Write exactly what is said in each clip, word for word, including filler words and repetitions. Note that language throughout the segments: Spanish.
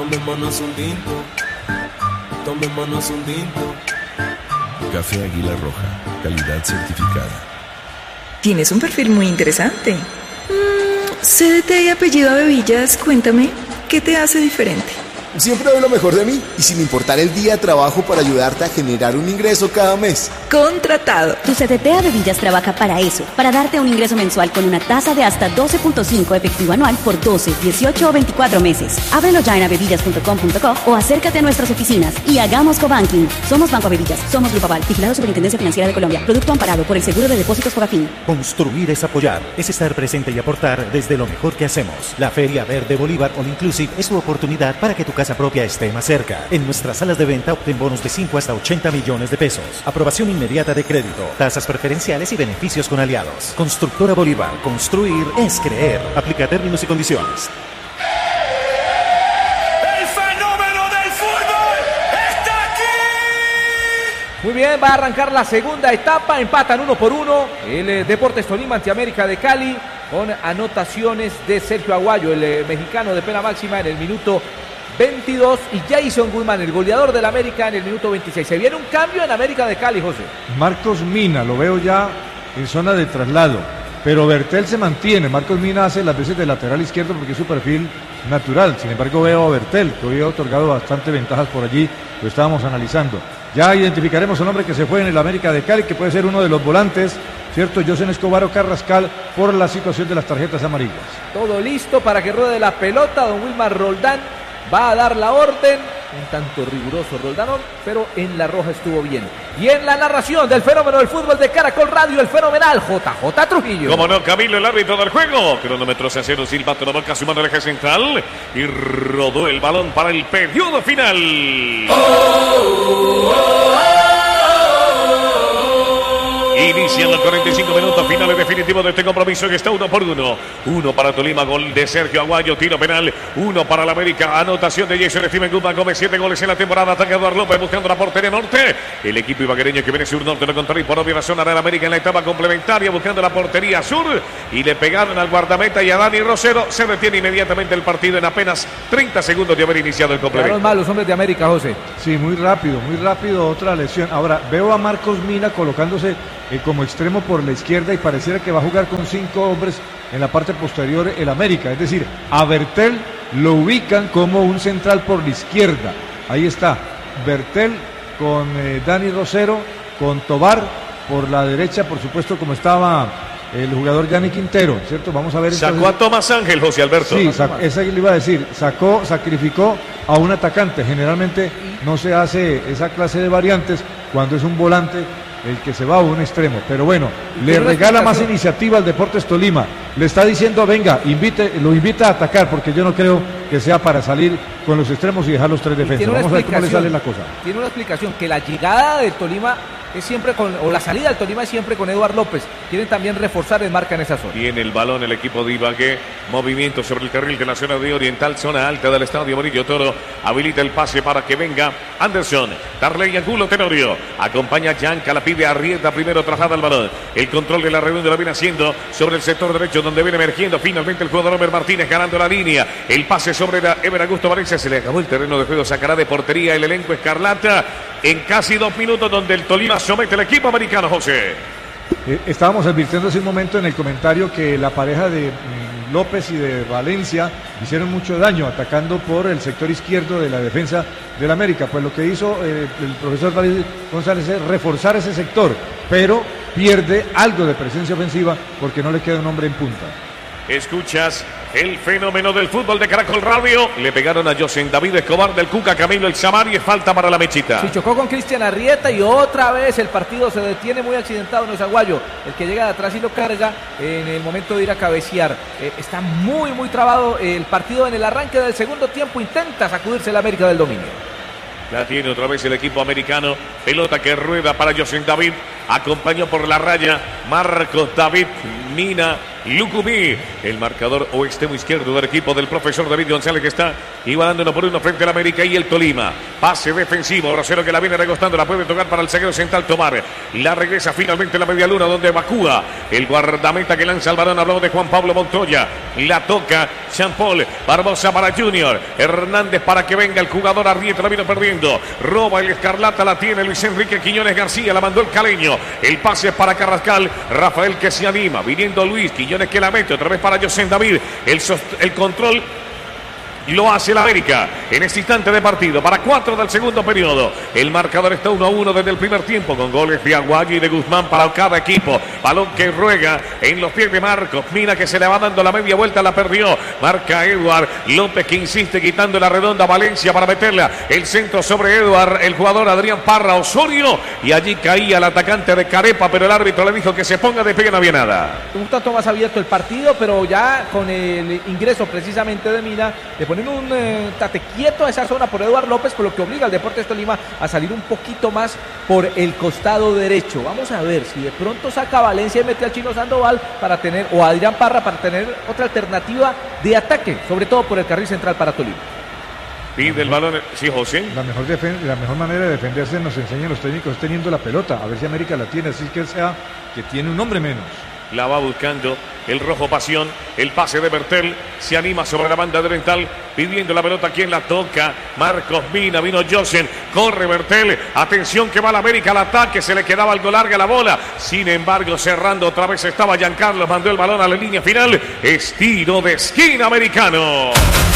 Tomémonos un tinto, tomémonos un tinto. Café Águila Roja, calidad certificada. Tienes un perfil muy interesante. Mm, C D T y apellido Abevillas, cuéntame, ¿qué te hace diferente? Siempre doy lo mejor de mí y sin importar el día trabajo para ayudarte a generar un ingreso cada mes. Contratado. Tu C D T Abevillas trabaja para eso, para darte un ingreso mensual con una tasa de hasta doce punto cinco efectivo anual por doce, dieciocho o veinticuatro meses. Ábrelo ya en abevillas punto com punto co o acércate a nuestras oficinas y hagamos cobanking. Somos Banco Abevillas, somos Grupo Aval, vigilado Superintendencia Financiera de Colombia, producto amparado por el Seguro de Depósitos Fogafín. Construir es apoyar, es estar presente y aportar desde lo mejor que hacemos. La Feria Verde Bolívar All Inclusive es tu oportunidad para que tu casa propia esté más cerca. En nuestras salas de venta obtén bonos de cinco hasta ochenta millones de pesos. Aprobación inmediata de crédito, tasas preferenciales y beneficios con aliados. Constructora Bolívar, construir es creer. Aplica términos y condiciones. ¡El fenómeno del fútbol está aquí! Muy bien, va a arrancar la segunda etapa, empatan uno por uno. El eh, Deportes Tolima ante América de Cali con anotaciones de Sergio Aguayo, el eh, mexicano de pena máxima en el minuto veintidós y Jason Guzmán, el goleador del América en el minuto veintiséis. Se viene un cambio en América de Cali, José. Marcos Mina, lo veo ya en zona de traslado, pero Bertel se mantiene. Marcos Mina hace las veces de lateral izquierdo porque es su perfil natural. Sin embargo, veo a Bertel, que hoy ha otorgado bastante ventajas por allí, lo estábamos analizando. Ya identificaremos un hombre que se fue en el América de Cali, que puede ser uno de los volantes, ¿cierto? José Escobar o Carrascal, por la situación de las tarjetas amarillas. Todo listo para que ruede la pelota, don Wilmar Roldán va a dar la orden, un tanto riguroso Roldán, pero en la roja estuvo bien. Y en la narración del fenómeno del fútbol de Caracol Radio, el fenomenal J J Trujillo. Como no, Camilo, el árbitro del juego. Cronómetro se cero, silbato de boca, su mano eje central. Y rodó el balón para el periodo final. Oh, oh, oh. Inician los cuarenta y cinco minutos finales definitivos de este compromiso que está uno por uno. Uno para Tolima, gol de Sergio Aguayo, tiro penal. Uno para la América, anotación de Jason Steven Guzmán Gómez, siete goles en la temporada. Ataca Eduardo López buscando la portería norte. El equipo ibaguereño que viene sur norte lo contrario por obvia razón hará la América en la etapa complementaria buscando la portería sur. Y le pegaron al guardameta y a Dani Rosero. Se detiene inmediatamente el partido en apenas treinta segundos de haber iniciado el complemento. Claro, mal los hombres de América, José. Sí, muy rápido, muy rápido. Otra lesión. Ahora, veo a Marcos Mina colocándose Eh, como extremo por la izquierda y pareciera que va a jugar con cinco hombres en la parte posterior el América, es decir, a Bertel lo ubican como un central por la izquierda, ahí está, Bertel con eh, Dani Rosero, con Tobar por la derecha, por supuesto como estaba el jugador Yanni Quintero, ¿cierto? Vamos a ver. Sacó entonces a Tomás Ángel, José Alberto. Sí, sac- esa le iba a decir, sacó, sacrificó a un atacante, generalmente no se hace esa clase de variantes cuando es un volante el que se va a un extremo, pero bueno, le regala más iniciativa al Deportes Tolima, le está diciendo venga, invite, lo invita a atacar, porque yo no creo que sea para salir con los extremos y dejar los tres defensas. Vamos a ver cómo le sale la cosa. Tiene una explicación, que la llegada del Tolima es siempre con, o la salida del Tolima es siempre con Eduardo López. Quieren también reforzar el marca en esa zona. Tiene el balón el equipo de Ibagué, movimiento sobre el carril de la zona de Oriental, zona alta del estadio Morillo Toro, habilita el pase para que venga Anderson, Darley Angulo Tenorio, acompaña a Yanca, la pide Arrieta, primero traslada el balón, el control de la redonda lo viene haciendo sobre el sector derecho donde viene emergiendo finalmente el jugador Homer Martínez ganando la línea, el pase sobre la Ever Augusto Valencia, se le acabó el terreno de juego, sacará de portería el elenco escarlata en casi dos minutos donde el Tolima somete al equipo americano, José. Eh, estábamos advirtiendo hace un momento en el comentario que la pareja de mm, López y de Valencia hicieron mucho daño atacando por el sector izquierdo de la defensa del América. Pues lo que hizo eh, el profesor David González es reforzar ese sector, pero pierde algo de presencia ofensiva porque no le queda un hombre en punta. Escuchas el fenómeno del fútbol de Caracol Radio. Le pegaron a José David Escobar del Cuca Camilo el Samari y falta para la mechita. Se chocó con Cristian Arrieta y otra vez el partido se detiene muy accidentado. No es Aguayo el que llega de atrás y lo carga en el momento de ir a cabecear. Eh, está muy muy trabado el partido en el arranque del segundo tiempo. Intenta sacudirse el América del dominio. La tiene otra vez el equipo americano. Pelota que rueda para José David. Acompañó por la raya Marcos David Mina. Lucumí, el marcador o extremo izquierdo del equipo del profesor David González, que está igualando uno por uno frente al América y el Tolima. Pase defensivo, Rosero que la viene recostando, la puede tocar para el zaguero central Tomar. La regresa finalmente a la media luna donde evacúa el guardameta que lanza el balón. Habló de Juan Pablo Montoya. La toca Jean Paul. Barbosa para Junior. Hernández para que venga el jugador. Arrieta la vino perdiendo. Roba el Escarlata, la tiene Luis Enrique Quiñones García. La mandó el caleño. El pase para Carrascal. Rafael que se anima. Viniendo Luis Quiñones que la mete. Otra vez para José David. El, el control lo hace el América en este instante de partido para cuatro del segundo periodo. El marcador está uno a uno desde el primer tiempo con goles de Aguayo y de Guzmán para cada equipo. Balón que ruega en los pies de Marcos Mina, que se le va dando la media vuelta, la perdió. Marca Eduard López que insiste quitando la redonda Valencia para meterla. El centro sobre Eduard, el jugador Adrián Parra Osorio, y allí caía el atacante de Carepa, pero el árbitro le dijo que se ponga de pie, no había nada. Un tanto más abierto el partido, pero ya con el ingreso precisamente de Mina, le ponen un eh, tate quieto a esa zona por Eduard López, por lo que obliga al Deportes Tolima a salir un poquito más por el costado derecho. Vamos a ver si de pronto saca a Valencia y mete al Chino Sandoval para tener, o a Adrián Parra para tener otra alternativa de ataque, sobre todo por el carril central para Tolima. Pide el balón, sí, José. La mejor, defen- la mejor manera de defenderse nos enseñan los técnicos es teniendo la pelota, a ver si América la tiene, así que sea que tiene un hombre menos. La va buscando el Rojo Pasión. El pase de Bertel. Se anima sobre la banda de Dental. Pidiendo la pelota. ¿Quién la toca? Marcos Mina. Vino Josen. Corre Bertel. Atención que va la América al ataque. Se le quedaba algo larga la bola. Sin embargo, cerrando otra vez estaba Giancarlo. Mandó el balón a la línea final. Es tiro de esquina americano.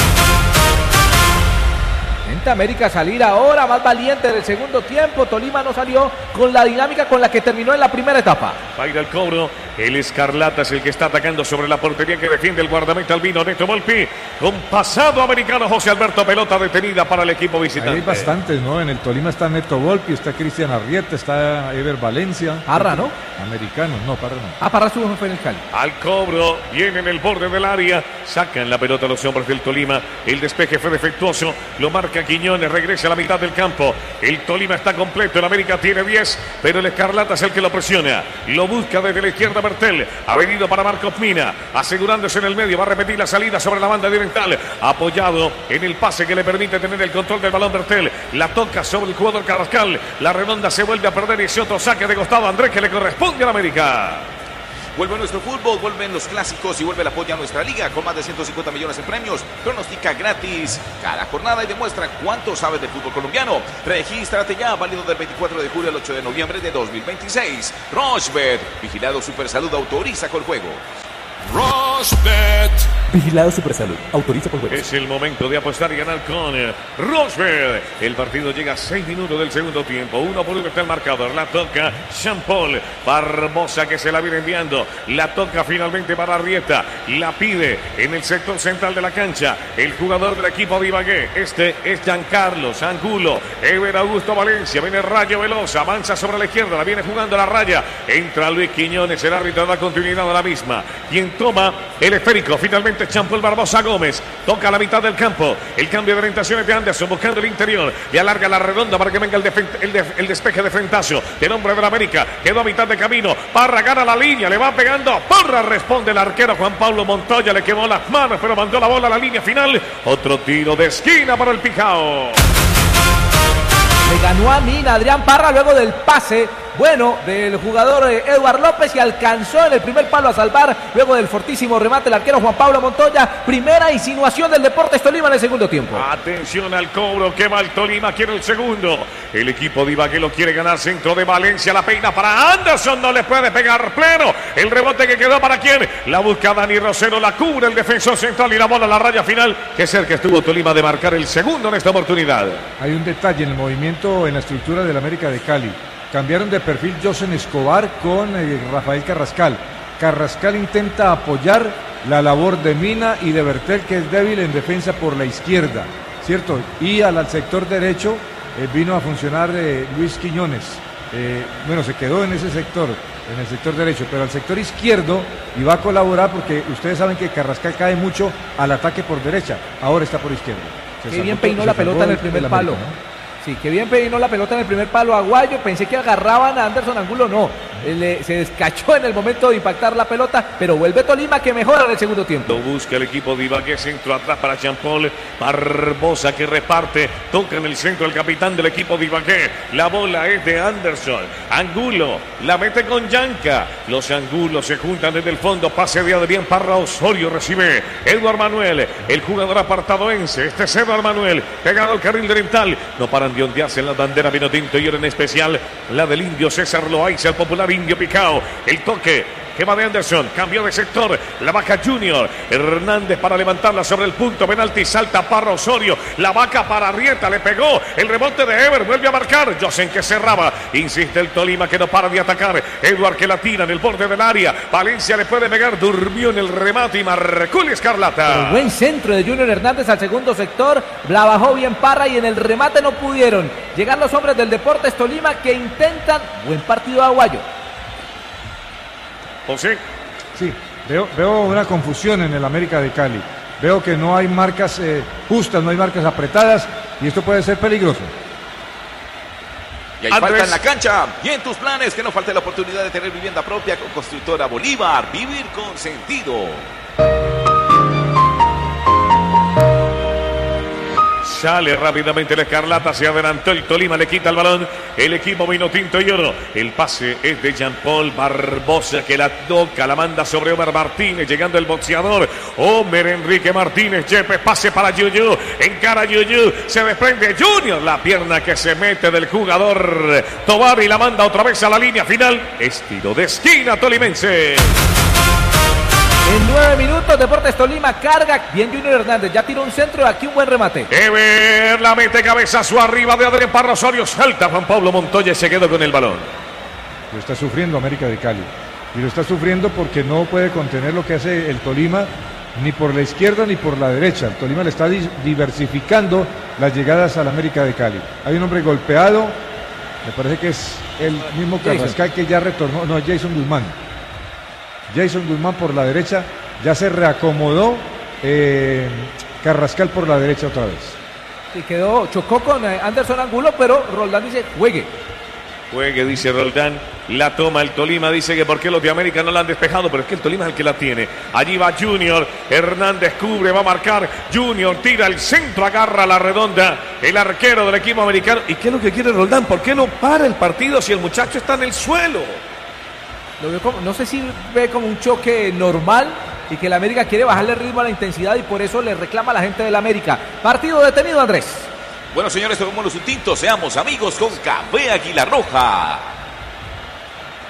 América salir ahora más valiente del segundo tiempo. Tolima no salió con la dinámica con la que terminó en la primera etapa. Va a ir al cobro. El Escarlata es el que está atacando sobre la portería que defiende el guardameta albino Neto Volpi. Con pasado americano José Alberto. Pelota detenida para el equipo visitante. Ahí hay bastantes, ¿no? En el Tolima está Neto Volpi, está Cristian Arrieta, está Ever Valencia. Parra, ¿no? Americanos, no, Parra no. Ah, Parra su jefe en el Cali. Al cobro, viene en el borde del área. Sacan la pelota los hombres del Tolima. El despeje fue defectuoso. Lo marca Quiñones, regresa a la mitad del campo. El Tolima está completo, el América tiene diez, pero el Escarlata es el que lo presiona. Lo busca desde la izquierda Bertel. Ha venido para Marcos Mina, asegurándose en el medio. Va a repetir la salida sobre la banda oriental. Apoyado en el pase que le permite tener el control del balón Bertel. La toca sobre el jugador Carrascal. La redonda se vuelve a perder y ese otro saque de costado Andrés que le corresponde al América. Vuelve nuestro fútbol, vuelven los clásicos y vuelve el apoyo a nuestra liga con más de ciento cincuenta millones en premios. Pronostica gratis cada jornada y demuestra cuánto sabes de fútbol colombiano. Regístrate ya, válido del veinticuatro de julio al ocho de noviembre de dos mil veintiséis. Rochebet, vigilado Supersalud, autoriza con juego. Rochebet. Vigilado Supersalud. Autoriza por juego. Es el momento de apostar y ganar con Rochebet. El partido llega a seis minutos del segundo tiempo. Uno por uno está el marcador. La toca Jean Paul. Barbosa que se la viene enviando. La toca finalmente para Arrieta. La pide en el sector central de la cancha. El jugador del equipo de Ibagué. Este es Giancarlo Angulo. Ever Augusto Valencia. Viene Rayo Veloz. Avanza sobre la izquierda. La viene jugando la raya. Entra Luis Quiñones. El árbitro da continuidad a la misma. Quien toma el esférico. Finalmente Champol Barbosa Gómez. Toca a la mitad del campo. El cambio de orientaciones de Anderson buscando el interior. Y alarga la redonda para que venga el, el, de el despeje de frentazo del hombre de la América. Quedó a mitad de camino. Parra gana la línea. Le va pegando. Parra responde el arquero Juan Pablo Montoya. Le quemó las manos pero mandó la bola a la línea final. Otro tiro de esquina para el Pijao. Le ganó a Mina Adrián Parra luego del pase bueno del jugador Eduard López y alcanzó en el primer palo a salvar luego del fortísimo remate el arquero Juan Pablo Montoya. Primera insinuación del Deportes Tolima en el segundo tiempo. Atención al cobro que va el Tolima, quiere el segundo. El equipo de Ibagué lo quiere ganar. Centro de Valencia, la peina para Anderson, no le puede pegar pleno. El rebote que quedó para quién. La busca Dani Rosero, la cubre el defensor central y la bola a la raya final. Que cerca estuvo Tolima de marcar el segundo en esta oportunidad. Hay un detalle en el movimiento, en la estructura del América de Cali. Cambiaron de perfil Josen Escobar con eh, Rafael Carrascal. Carrascal intenta apoyar la labor de Mina y de Bertel, que es débil en defensa por la izquierda, ¿cierto? Y al, al sector derecho eh, vino a funcionar eh, Luis Quiñones. Eh, bueno, se quedó en ese sector, en el sector derecho, pero al sector izquierdo y va a colaborar porque ustedes saben que Carrascal cae mucho al ataque por derecha. Ahora está por izquierda. Se Qué bien peinó la pelota en el primer palo. América, ¿no? Sí, que bien peinó la pelota en el primer palo Aguayo. Pensé que agarraban a Anderson Angulo, no. le, se descachó en el momento de impactar la pelota, pero vuelve Tolima que mejora en el segundo tiempo. Lo busca el equipo de Ibagué, centro atrás para Jean-Paul Barbosa que reparte, toca en el centro el capitán del equipo de Ibagué. La bola es de Anderson. Angulo la mete con Yanca. Los Angulos se juntan desde el fondo. Pase de Adrián Parra. Osorio recibe Eduard Manuel, el jugador apartadoense. Este es Eduard Manuel, pegado al carril oriental. No paran de ondearse en la bandera vinotinto y ahora en especial la del indio César Loaiza, el popular indio Picao. El toque que va de Anderson, cambió de sector, la Vaca Junior, Hernández para levantarla sobre el punto, penalti, salta Parra Osorio, la Vaca para Arrieta, le pegó, el rebote de Ever, vuelve a marcar, Josen que cerraba, insiste el Tolima que no para de atacar, Eduard que la tira en el borde del área, Valencia le puede pegar, durmió en el remate y marcó el Escarlata. Pero buen centro de Junior Hernández al segundo sector, la bajó bien Parra y en el remate no pudieron llegar los hombres del Deportes Tolima que intentan, buen partido Aguayo. José. Sí, veo, veo una confusión en el América de Cali. Veo que no hay marcas eh, justas, no hay marcas apretadas y esto puede ser peligroso. Y hay Andrés. Falta en la cancha. Y en tus planes que no falte la oportunidad de tener vivienda propia con Constructora Bolívar. Vivir con sentido. Sale rápidamente la Escarlata, se adelantó el Tolima, le quita el balón el equipo vino tinto y oro. El pase es de Jean-Paul Barbosa que la toca, la manda sobre Omer Martínez, llegando el boxeador Omer Enrique Martínez. Yepes, pase para Yuyu, encara Yuyu, se desprende Junior, la pierna que se mete del jugador Tobar y la manda otra vez a la línea final. Estilo de esquina tolimense. En nueve minutos, Deportes Tolima carga. Bien Junior Hernández, ya tiró un centro, aquí un buen remate. Ever la mete cabezazo arriba de Adrián Parra Osorio. Salta Juan Pablo Montoya y se quedó con el balón. Lo está sufriendo América de Cali. Y lo está sufriendo porque no puede contener lo que hace el Tolima, ni por la izquierda ni por la derecha. El Tolima le está diversificando las llegadas al América de Cali. Hay un hombre golpeado, me parece que es el mismo Carrascal que ya retornó. No, Jason Guzmán. Jason Guzmán por la derecha, ya se reacomodó eh, Carrascal por la derecha otra vez. Y quedó, chocó con Anderson Angulo, pero Roldán dice, juegue. Juegue, dice Roldán, la toma el Tolima, dice que por qué los de América no la han despejado, pero es que el Tolima es el que la tiene. Allí va Junior, Hernández cubre, va a marcar, Junior tira el centro, agarra la redonda, el arquero del equipo americano. ¿Y qué es lo que quiere Roldán? ¿Por qué no para el partido si el muchacho está en el suelo? Lo veo como, no sé si ve como un choque normal y que el América quiere bajarle el ritmo a la intensidad y por eso le reclama a la gente del América. Partido detenido, Andrés. Bueno, señores, tomemos los tintos, seamos amigos con Café Águila Roja.